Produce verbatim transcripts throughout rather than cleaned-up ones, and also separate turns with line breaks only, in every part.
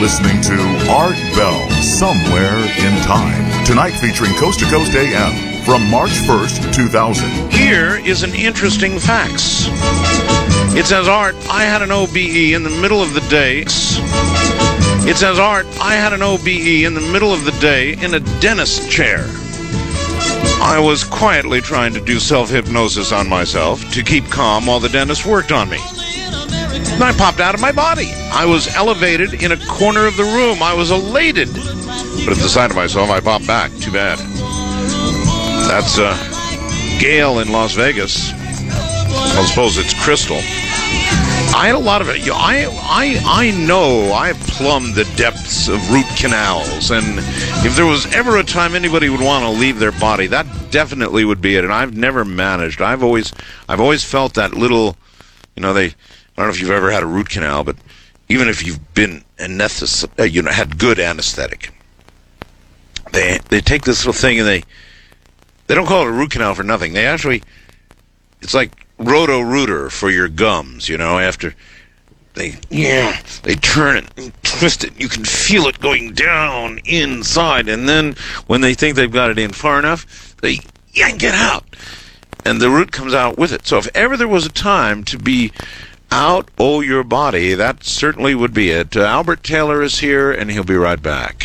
listening to Art Bell, Somewhere in Time. Tonight featuring Coast to Coast A M from March first, two thousand.
Here is an interesting facts. It says, Art, I had an O B E in the middle of the day. It says, Art, I had an O B E in the middle of the day in a dentist chair. I was quietly trying to do self-hypnosis on myself to keep calm while the dentist worked on me. And I popped out of my body. I was elevated in a corner of the room. I was elated. But at the sight of myself, I popped back. Too bad. That's uh, Gail in Las Vegas. I suppose it's Crystal. I had a lot of it. I, I, I know I've plumbed the depths of root canals, and if there was ever a time anybody would want to leave their body, that definitely would be it. And I've never managed. I've always, I've always felt that little, you know, they. I don't know if you've ever had a root canal, but even if you've been anesthes- uh, you know, had good anesthetic, they they take this little thing and they they don't call it a root canal for nothing. They actually, it's like Roto-Rooter for your gums, you know, after they, yeah, they turn it and twist it. You can feel it going down inside, and then when they think they've got it in far enough, they yank it out, and the root comes out with it. So if ever there was a time to be out, oh, your body, that certainly would be it. Uh, Albert Taylor is here, and he'll be right back.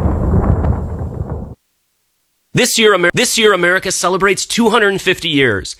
This year, Amer- this year, America celebrates two hundred fifty years.